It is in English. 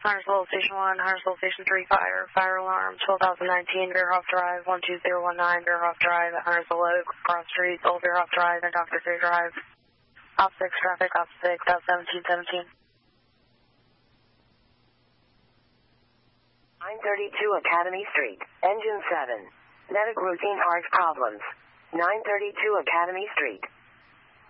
Huntersville Station 1, Huntersville Station 3, fire alarm, 12,019, Beerhoff Drive, 12019, Beerhoff Drive, at Huntersville Oaks, cross streets, Old Beerhoff Drive, and Dr. Fair Drive. Op 6 traffic, Op 6, Op 1717. 932 Academy Street, Engine 7. Medic routine heart problems. 932 Academy Street.